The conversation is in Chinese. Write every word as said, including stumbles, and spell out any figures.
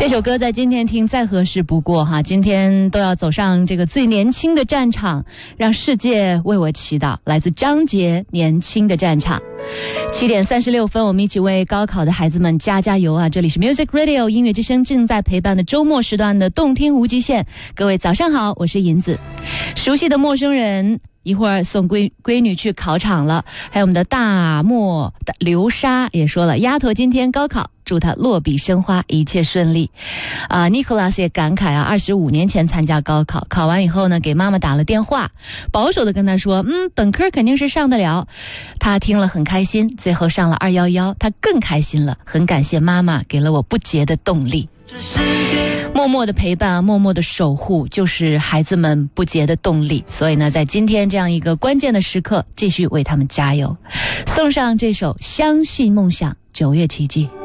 这首歌在今天听再合适不过哈，今天都要走上这个最年轻的战场，让世界为我祈祷。来自张杰《年轻的战场》。七点三十六分，我们一起为高考的孩子们加加油啊！这里是 Music Radio 音乐之声正在陪伴的周末时段的动听无极限。各位早上好，我是银子。熟悉的陌生人，一会儿送闺闺女去考场了。还有我们的大漠流沙也说了，丫头今天高考，祝她落笔生花，一切顺利。啊、呃、，Nicholas 也感慨啊，二十五年前参加高考，考完以后呢，给妈妈打了电话，保守的跟她说，嗯，本科肯定是上得了。她听了很开心，最后上了二一一，她更开心了，很感谢妈妈给了我不竭的动力。默默的陪伴，默默的守护，就是孩子们不竭的动力。所以呢，在今天这样一个关键的时刻，继续为他们加油。送上这首《相信梦想》，九月奇迹。